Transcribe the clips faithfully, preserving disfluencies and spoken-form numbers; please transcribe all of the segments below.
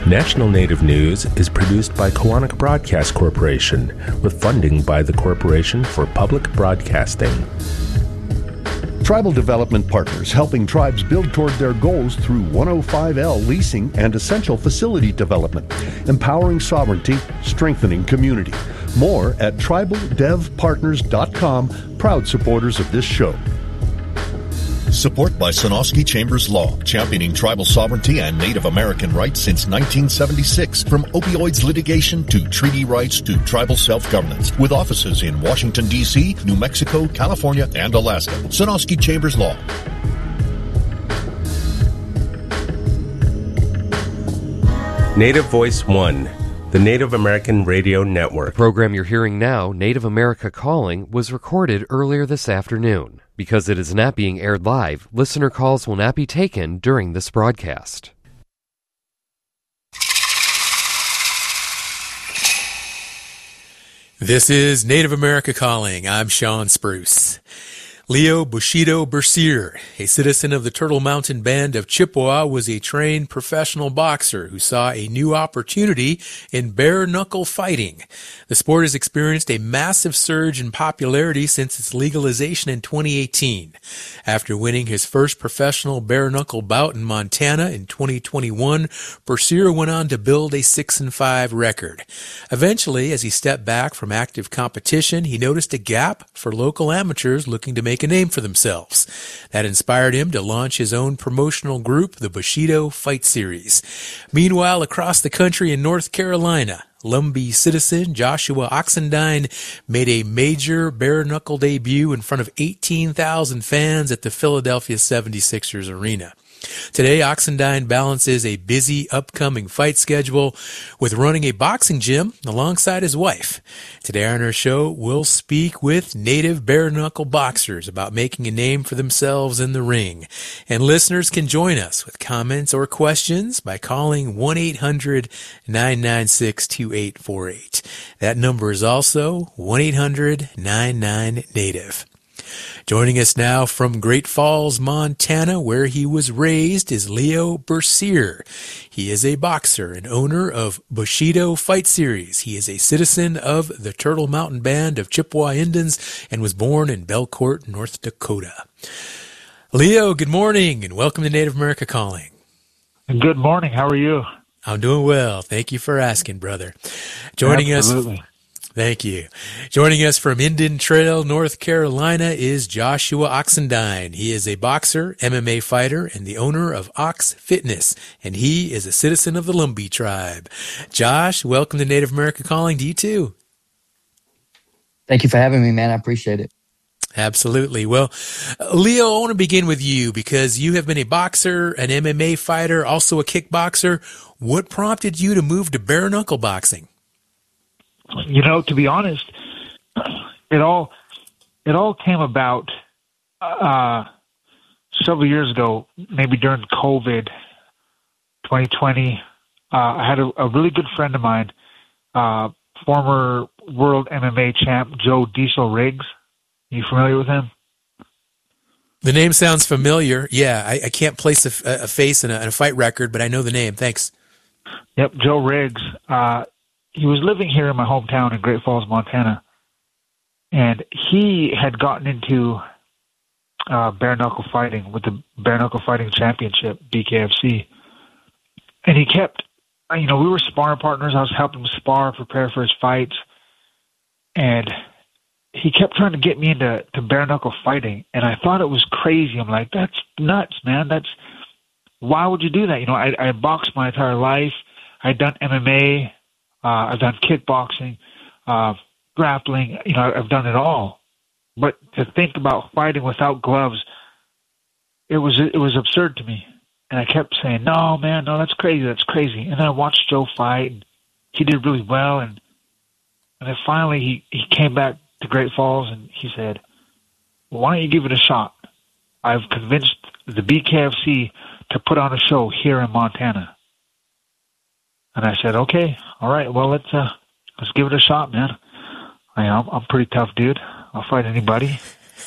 National Native News is produced by Koahnic Broadcast Corporation with funding by the Corporation for Public Broadcasting. Tribal Development Partners, helping tribes build toward their goals through one oh five L leasing and essential facility development, empowering sovereignty, strengthening community. More at tribal dev partners dot com, proud supporters of this show. Support by Sonosky Chambers Law, championing tribal sovereignty and Native American rights since nineteen seventy-six. From opioids litigation to treaty rights to tribal self-governance. With offices in Washington, D C, New Mexico, California, and Alaska. Sonosky Chambers Law. Native Voice One, the Native American Radio Network. The program you're hearing now, Native America Calling, was recorded earlier this afternoon. Because it is not being aired live, listener calls will not be taken during this broadcast. This is Native America Calling. I'm Sean Spruce. Leo Bushido Bercier, a citizen of the Turtle Mountain Band of Chippewa, was a trained professional boxer who saw a new opportunity in bare-knuckle fighting. The sport has experienced a massive surge in popularity since its legalization in twenty eighteen. After winning his first professional bare-knuckle bout in Montana in twenty twenty-one, Bercier went on to build a six and five record. Eventually, as he stepped back from active competition, he noticed a gap for local amateurs looking to make a name for themselves. That inspired him to launch his own promotional group, the Bushido Fight Series. Meanwhile, across the country in North Carolina, Lumbee citizen Joshua Oxendine made a major bare-knuckle debut in front of eighteen thousand fans at the Philadelphia seventy-sixers arena. Today, Oxendine balances a busy upcoming fight schedule with running a boxing gym alongside his wife. Today on our show, we'll speak with native bare-knuckle boxers about making a name for themselves in the ring. And listeners can join us with comments or questions by calling one eight hundred nine nine six two eight four eight. That number is also one eight hundred nine nine native. Joining us now from Great Falls, Montana, where he was raised, is Leo Bercier. He is a boxer and owner of Bushido Fight Series. He is a citizen of the Turtle Mountain Band of Chippewa Indians and was born in Belcourt, North Dakota. Leo, good morning and welcome to Native America Calling. Good morning. How are you? I'm doing well. Thank you for asking, brother. Joining Absolutely. us... Thank you. Joining us from Indian Trail, North Carolina is Joshua Oxendine. He is a boxer, M M A fighter, and the owner of Ox Fitness, and he is a citizen of the Lumbee tribe. Josh, welcome to Native America Calling to you too. Thank you for having me, man. I appreciate it. Absolutely. Well, Leo, I want to begin with you because you have been a boxer, an M M A fighter, also a kickboxer. What prompted you to move to bare knuckle boxing? You know, to be honest, it all it all came about uh, several years ago, maybe during COVID, twenty twenty. Uh, I had a, a really good friend of mine, uh, former world M M A champ Joe Diesel Riggs. You familiar with him? The name sounds familiar. Yeah, I, I can't place a, a face in a, in a fight record, but I know the name. Thanks. Yep, Joe Riggs. Uh, He was living here in my hometown in Great Falls, Montana, and he had gotten into uh, bare-knuckle fighting with the Bare-Knuckle Fighting Championship, B K F C. And he kept, you know, we were sparring partners. I was helping him spar, prepare for his fights, and he kept trying to get me into to bare-knuckle fighting, and I thought it was crazy. I'm like, that's nuts, man. That's why would you do that? You know, I, I boxed my entire life. I'd done M M A. Uh, I've done kickboxing, uh, grappling, you know, I've done it all. But to think about fighting without gloves, it was it was absurd to me. And I kept saying, no, man, no, that's crazy, that's crazy. And then I watched Joe fight, and he did really well. And, and then finally he, he came back to Great Falls, and he said, well, why don't you give it a shot? I've convinced the B K F C to put on a show here in Montana. And I said, okay, all right, well, let's uh, let's give it a shot, man. I, I'm, I'm a pretty tough dude. I'll fight anybody.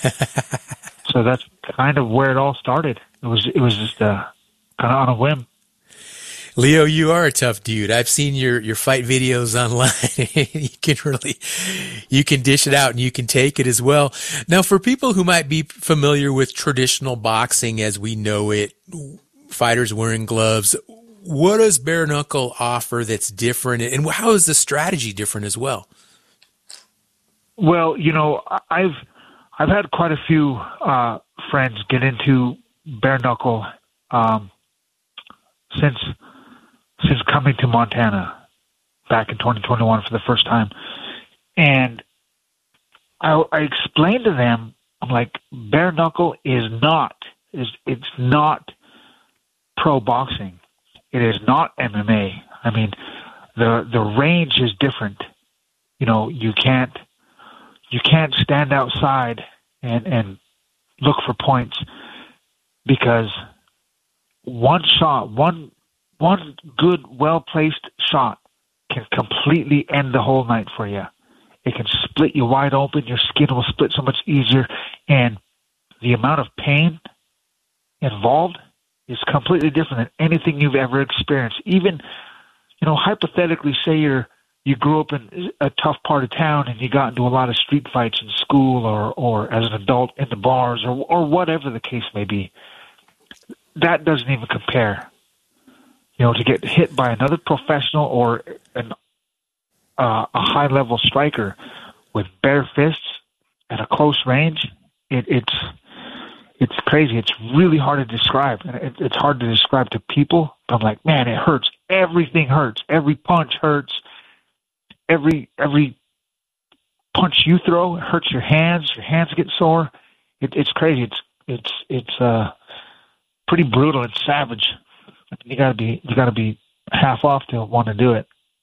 So that's kind of where it all started. It was it was just uh, kind of on a whim. Leo, you are a tough dude. I've seen your, your fight videos online. You can really, you can dish it out and you can take it as well. Now, for people who might be familiar with traditional boxing as we know it, fighters wearing gloves, what does bare knuckle offer that's different, and how is the strategy different as well? Well, you know, I've I've had quite a few uh, friends get into bare knuckle um, since since coming to Montana back in twenty twenty-one for the first time, and I, I explained to them, I'm like, bare knuckle is not is it's not pro boxing. It is not M M A. I mean, the the range is different. You know, you can't you can't stand outside and and look for points, because one shot, one one good, well placed shot can completely end the whole night for you. It can split you wide open. Your skin will split so much easier, and the amount of pain involved is completely different than anything you've ever experienced. Even, you know, hypothetically, say you're you grew up in a tough part of town and you got into a lot of street fights in school or, or as an adult in the bars or or whatever the case may be. That doesn't even compare. You know, to get hit by another professional or an, uh, a high-level striker with bare fists at a close range, it, it's it's crazy. It's really hard to describe. It, it's hard to describe to people. I'm like, man, it hurts. Everything hurts. Every punch hurts. Every every punch you throw, it hurts your hands. Your hands get sore. It, it's crazy. It's it's it's uh, pretty brutal and savage. You gotta be you gotta be half off to want to do it.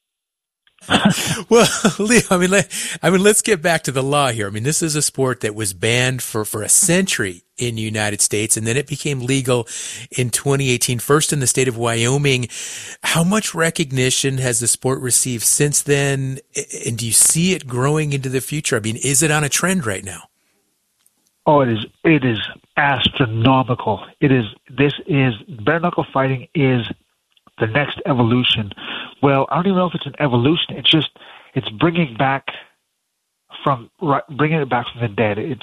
Well, Leo, I mean, let, I mean, let's get back to the law here. I mean, this is a sport that was banned for, for a century in the United States, and then it became legal in twenty eighteen, first in the state of Wyoming. How much recognition has the sport received since then, and do you see it growing into the future? I mean, is it on a trend right now? Oh, it is. It is astronomical. It is. This is bare knuckle fighting is the next evolution. Well, I don't even know if it's an evolution. It's just it's bringing back from bringing it back from the dead. It's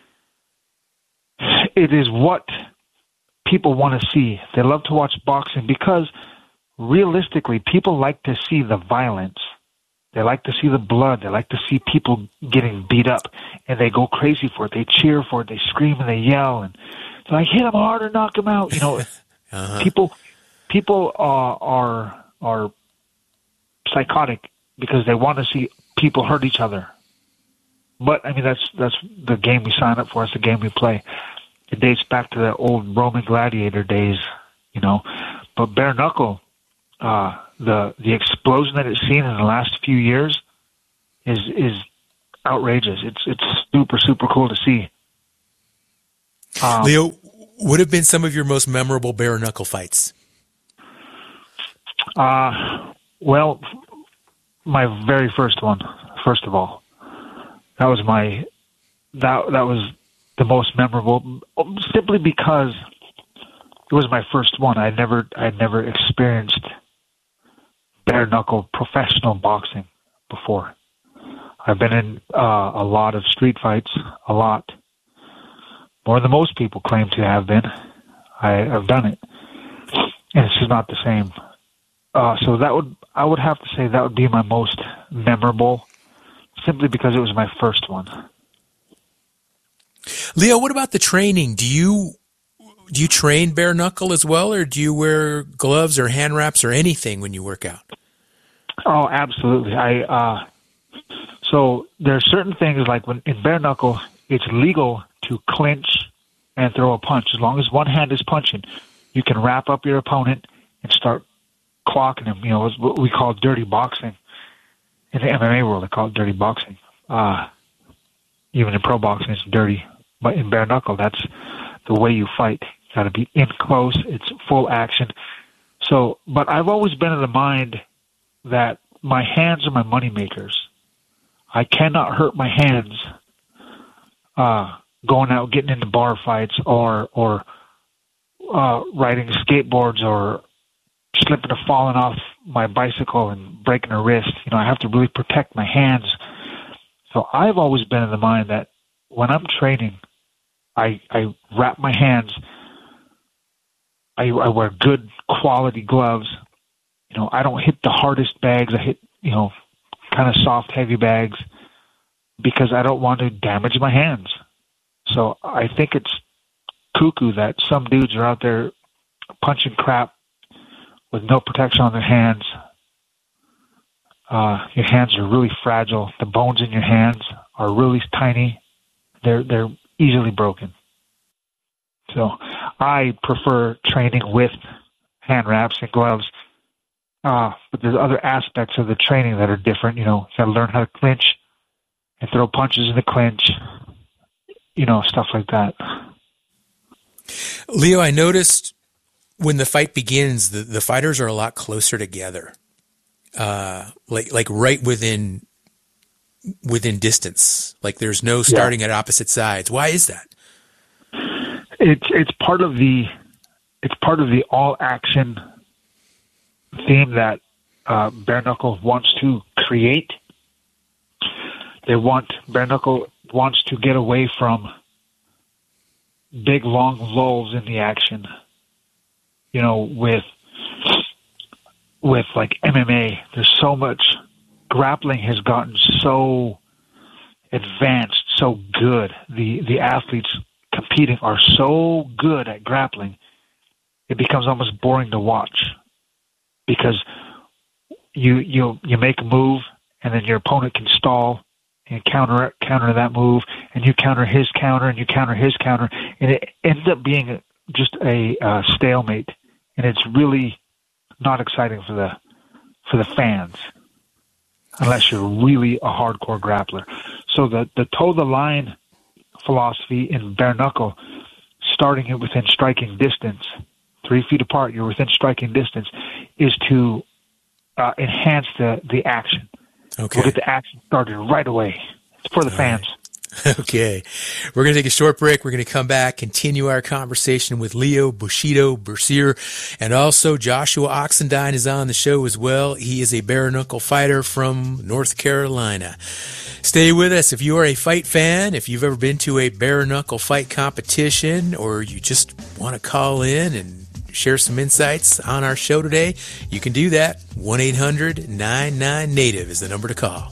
it is what people want to see. They love to watch boxing because realistically, people like to see the violence. They like to see the blood. They like to see people getting beat up, and they go crazy for it. They cheer for it. They scream and they yell, and they're like, "Hit him hard or knock him out." You know, uh-huh. people people are are are psychotic because they want to see people hurt each other. But I mean, that's that's the game we sign up for. It's the game we play. It dates back to the old Roman gladiator days, you know. But bare knuckle. Uh, the the explosion that it's seen in the last few years is is outrageous. It's it's super super cool to see. Um, Leo, what have been some of your most memorable bare knuckle fights? Uh, well, my very first one. First of all, that was my that that was the most memorable, simply because it was my first one. I never I never experienced bare knuckle professional boxing before. I've been in uh, a lot of street fights, a lot more than most people claim to have been. I, I've done it, and it's just not the same. Uh, so that would I would have to say that would be my most memorable, simply because it was my first one. Leo, what about the training? Do you do you train bare knuckle as well, or do you wear gloves or hand wraps or anything when you work out? Oh, absolutely. I uh, so there are certain things like when in bare knuckle, it's legal to clinch and throw a punch as long as one hand is punching. You can wrap up your opponent and start clocking him. You know, it's what we call dirty boxing. In the M M A world, they call it dirty boxing. Uh, even in pro boxing, it's dirty. But in bare knuckle, that's the way you fight. You got to be in close. It's full action. So, but I've always been of the mind that my hands are my money makers. I cannot hurt my hands uh, going out, getting into bar fights, or or uh, riding skateboards, or slipping or falling off my bicycle and breaking a wrist. You know, I have to really protect my hands. So I've always been in the mind that when I'm training, I, I wrap my hands. I, I wear good quality gloves. You know, I don't hit the hardest bags. I hit, you know, kind of soft, heavy bags because I don't want to damage my hands. So I think it's cuckoo that some dudes are out there punching crap with no protection on their hands. Uh, your hands are really fragile. The bones in your hands are really tiny. They're they're easily broken. So I prefer training with hand wraps and gloves. Uh, but there's other aspects of the training that are different. You know, you got to learn how to clinch and throw punches in the clinch. You know, stuff like that. Leo, I noticed when the fight begins, the, the fighters are a lot closer together, uh, like like right within within distance. Like there's no starting yeah. at opposite sides. Why is that? It's it's part of the it's part of the all action theme that uh, Bare Knuckle wants to create. They want Bare Knuckle wants to get away from big long lulls in the action. You know, with with like M M A, there's so much grappling has gotten so advanced, so good. The the athletes competing are so good at grappling, it becomes almost boring to watch because you you you make a move and then your opponent can stall and counter counter that move, and you counter his counter and you counter his counter, and it ends up being just a uh, stalemate, and it's really not exciting for the for the fans unless you're really a hardcore grappler. So the the toe the line philosophy in Bare Knuckle, starting it within striking distance, three feet apart, you're within striking distance, is to uh, enhance the, the action. Okay. We'll get the action started right away. It's for the All fans. Right. Okay. We're going to take a short break. We're going to come back, continue our conversation with Leo Bushido Bercier, and also Joshua Oxendine is on the show as well. He is a bare knuckle fighter from North Carolina. Stay with us. If you are a fight fan, if you've ever been to a bare knuckle fight competition, or you just want to call in and share some insights on our show today, you can do that. one eight hundred nine nine native is the number to call.